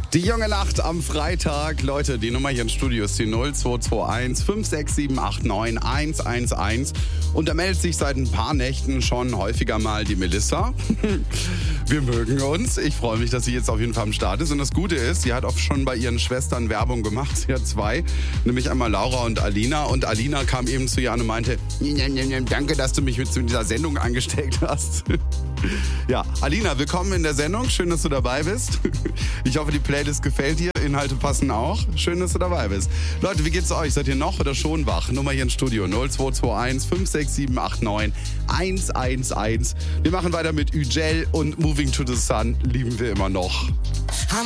Die junge Nacht am Freitag. Leute, die Nummer hier im Studio ist die 0221 56789 111. Und da meldet sich seit ein paar Nächten schon häufiger mal die Melissa. Wir mögen uns. Ich freue mich, dass sie jetzt auf jeden Fall am Start ist. Und das Gute ist, sie hat auch schon bei ihren Schwestern Werbung gemacht. Sie hat zwei, nämlich einmal Laura und Alina. Und Alina kam eben zu ihr an und meinte, danke, dass du mich mit zu dieser Sendung angesteckt hast. Ja, Alina, willkommen in der Sendung. Schön, dass du dabei bist. Ich hoffe, die Playlist gefällt dir. Inhalte passen auch. Schön, dass du dabei bist. Leute, wie geht's euch? Seid ihr noch oder schon wach? Nummer hier im Studio 0221 56789 111. Wir machen weiter mit Ügel und Moving to the Sun lieben wir immer noch.